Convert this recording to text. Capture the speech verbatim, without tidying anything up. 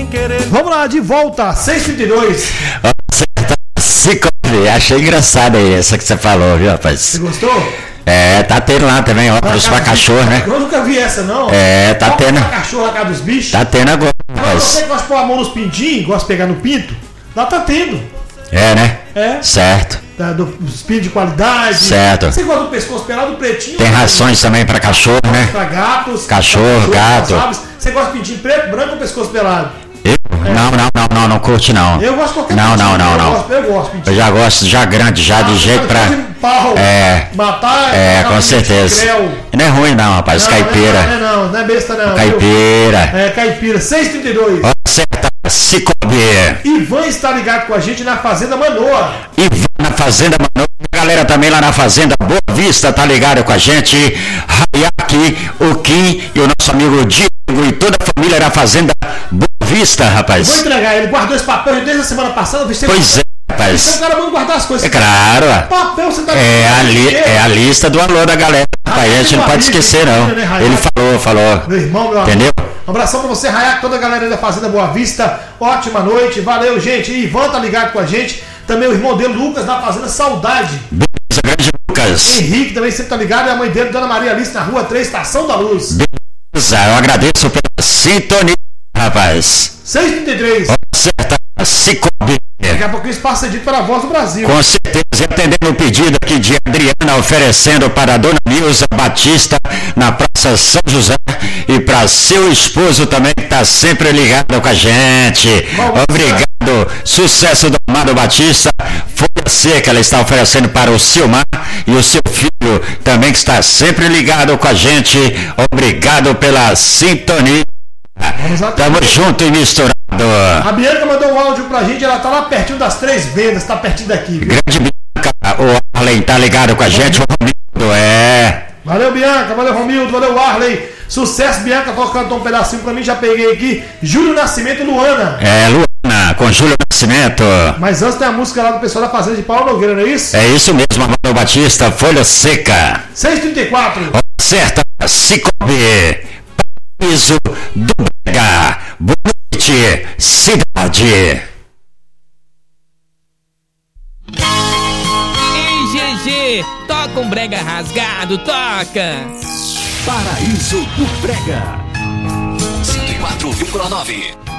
querer. Vamos lá, de volta, seis e trinta e dois. Cicobi, achei engraçada essa que você falou, viu, rapaz? Você gostou? É, tá tendo lá também óculos pra cachorro, né? Eu nunca vi essa, não. É, tá óculos tendo. Pra cachorro na casa dos bichos. Tá tendo agora, Agora, rapaz. você que gosta de pôr a mão nos pintinhos, gosta de pegar no pinto, lá tá tendo. É, né? É. Certo. Tá, dos pintos de qualidade. Certo. Você gosta do pescoço pelado, do pretinho? Tem rações também pra cachorro, né? Pra gatos. Cachorro, pra gato. aves. Você gosta de pintinho preto, branco ou pescoço pelado? Eu? É. Não, não, não, não, não curte não. Eu gosto de qualquer Não, pintinho. não, não, eu não. Gosto, eu gosto de pintinho. Eu já gosto, já grande, já de jeito pra... Pau, É. matar, É, com certeza. Não é ruim não, rapaz, não, caipira. Não, não, não, não é besta não. Caipira. É, caipira, seis e trinta e dois. Acerta, Cicobi. Ivan está ligado com a gente na Fazenda Manoa. Ivan na Fazenda Manoa. A galera também lá na Fazenda Boa Vista tá ligado com a gente. Hayaki, o Kim e o nosso amigo Diego e toda a família da Fazenda Boa Vista, rapaz. Vou entregar, ele guardou esse papel desde a semana passada. Você Pois é, rapaz. Então o cara manda guardar as coisas. É claro. Papel, você tá É a, li, é a lista do alô da galera. Rapaz, a gente não pode esquecer, não. Ele falou, falou. Meu irmão, meu Entendeu? amigo. Um abração pra você, Hayaki, toda a galera da Fazenda Boa Vista. Ótima noite, valeu, gente. E Ivan tá ligado com a gente. Também o irmão dele, Lucas, na Fazenda Saudade. Beleza, grande Lucas. Henrique também sempre tá ligado. E a mãe dele, Dona Maria Alice, na Rua três, Estação da Luz. Beleza, eu agradeço pela sintonia, rapaz. seis e trinta e três. Acerta, Cicobi. Daqui a pouquinho espaço cedido para a Voz do Brasil. Com certeza, atendendo o pedido aqui de Adriana, oferecendo para a Dona Nilza Batista na Praça São José e para seu esposo também que está sempre ligado com a gente. Obrigado, sucesso do Amado Batista. Folha Seca ela está oferecendo para o Silmar e o seu filho também que está sempre ligado com a gente. Obrigado pela sintonia. Tamo junto e misturado. A Bianca mandou um áudio pra gente, ela tá lá pertinho das Três Vendas, tá pertinho daqui. Viu? Grande Bianca, o Arlen tá ligado com a gente, o Romildo, é. Valeu, Bianca, valeu, Romildo, valeu, Arley. Sucesso, Bianca, tocando um pedacinho pra mim, já peguei aqui. Júlio Nascimento e Luana. É, Luana, com Júlio Nascimento. Mas antes tem a música lá do pessoal da Fazenda de Paulo Nogueira, não é isso? É isso mesmo, Amado Batista, Folha Seca. seis e trinta e quatro. Acerta, Cicobi. Piso do Brega. Boa noite, cidade. Ei, G G, toca um brega rasgado, toca. Paraíso do Brega. cento e quatro vírgula nove.